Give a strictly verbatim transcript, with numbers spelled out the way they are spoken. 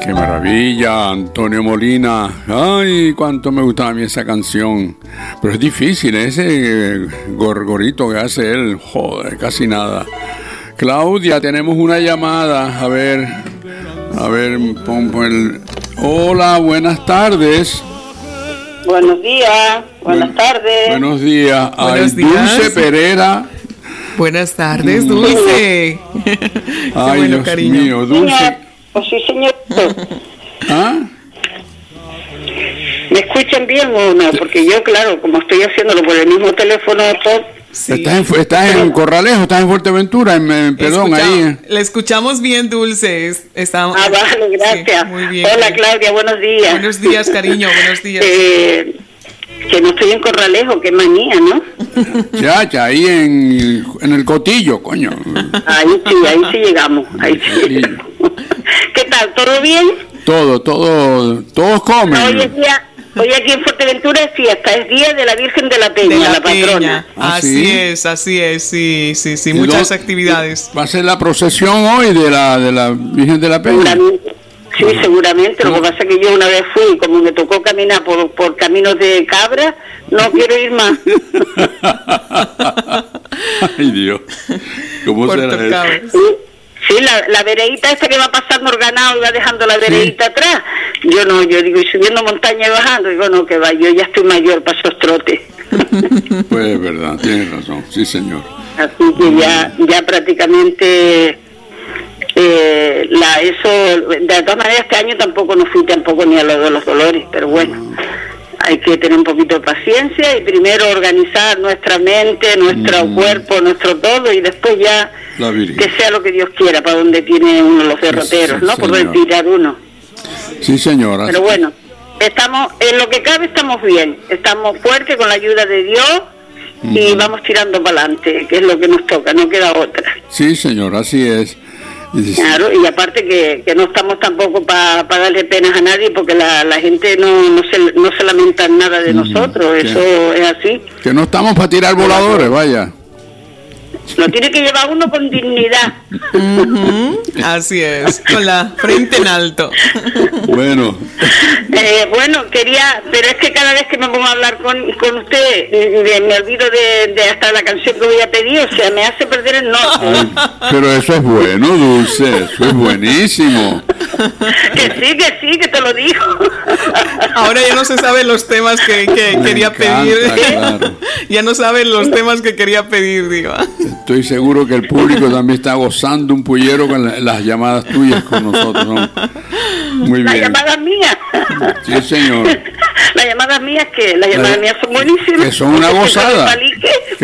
Qué maravilla, Antonio Molina. Ay, cuánto me gustaba a mí esa canción. Pero es difícil, ese gorgorito que hace él, joder, casi nada. Claudia, tenemos una llamada. A ver, a ver, pon, pon el... Hola, buenas tardes. Buenos días, buenas Buen, tardes. Buenos días. Buenos Ay, días. Dulce Pereira. Buenas tardes, Dulce. Ay, bueno, Dios cariño. mío, Dulce. Señor, oh, sí, señor. ¿Ah? ¿Me escuchan bien o no? Porque yo, claro, como estoy haciéndolo por el mismo teléfono, todo, Sí. ¿Estás, en, ¿Estás en Corralejo? ¿Estás en Fuerteventura? En, en, perdón, Escucha- ahí. Le escuchamos bien, Dulce. Es- Estamos, ah, vale, gracias. Sí, muy bien. Hola, Claudia, buenos días. Buenos días, cariño, buenos días. Eh, que no estoy en Corralejo, qué manía, ¿no? Ya, ya, ahí en, en el Cotillo, coño. Ahí sí, ahí sí llegamos, ahí sí llegamos. ¿Qué tal? ¿Todo bien? Todo, todo, todos comen. Hoy es día, hoy aquí en Fuerteventura es fiesta, es día de la Virgen de la Peña, De la, la patrona. Peña. ¿Ah, Así sí? es, así es, sí, sí, sí. ¿Y Muchas dó- actividades. Va a ser la procesión hoy de la, de la Virgen de la Peña. Seguramente. Sí, seguramente. Lo que pasa es que yo una vez fui y como me tocó caminar por, por caminos de cabra, no quiero ir más. Ay, Dios. ¿Cómo Puerto será eso? Cabras. Sí, sí, la, la veredita esta que va pasando el ganado y va dejando la veredita atrás. Yo no, yo digo, y subiendo montaña y bajando, digo, no, que va, yo ya estoy mayor para esos trotes. Pues es verdad, tienes razón, sí señor. Así que ya, ya prácticamente... Eh, la eso de todas maneras este año tampoco no fui tampoco ni a lo de los dolores, pero bueno, hay que tener un poquito de paciencia y primero organizar nuestra mente, nuestro Mm. cuerpo, nuestro todo y después ya La Virgen. que sea lo que Dios quiera para donde tiene uno los derroteros, sí, ¿no? Por señor. retirar uno. Sí señora. Pero bueno, estamos en lo que cabe estamos bien, estamos fuertes con la ayuda de Dios y vamos tirando para adelante, que es lo que nos toca, no queda otra. Sí señor, así es. Y- Claro, y aparte que, que no estamos tampoco para darle penas a nadie porque la, la gente no, no, se, no se lamenta nada de nosotros, sí. eso es así. Que no estamos para tirar voladores, vaya. Lo tiene que llevar uno con dignidad. Ujú, así es, con la frente en alto. Bueno, Eh, bueno, quería, pero es que cada vez que me pongo a hablar con, con usted, eh, me olvido de, de hasta la canción que voy a pedir, o sea, me hace perder el norte. ay, pero eso es bueno, Dulce, eso es buenísimo. Que sí, que sí, que te lo digo. Ahora ya no se saben los temas que, que Me quería encanta, pedir. claro. Ya no saben los temas que quería pedir, digo. Estoy seguro que el público también está gozando un pullero con la- las llamadas tuyas con nosotros, ¿no? Muy Las bien. llamadas mías. Sí, señor. Las llamadas mías que las llamadas La- mías son buenísimas. que son una Porque gozada. soy